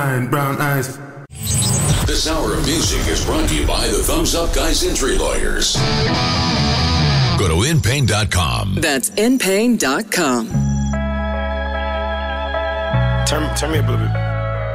brown eyes. This hour of music is brought to you by the Thumbs Up Guys Injury Lawyers. Go to InPain.com. That's InPain.com. Turn me up a little bit.